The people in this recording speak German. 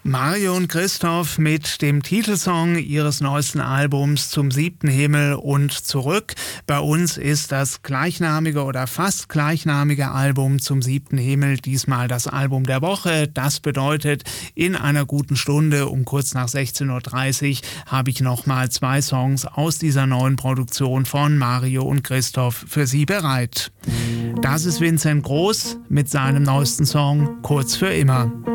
Mario und Christoph mit dem Titelsong ihres neuesten Albums Zum 7. Himmel und zurück. Bei uns ist das gleichnamige oder fast gleichnamige Album Zum 7. Himmel diesmal das Album der Woche. Das bedeutet, in einer guten Stunde um kurz nach 16:30 Uhr habe ich nochmal 2 Songs aus dieser neuen Produktion von Mario und Christoph für Sie bereit. Das ist Vincent Groß mit seinem neuesten Song Kurz für immer.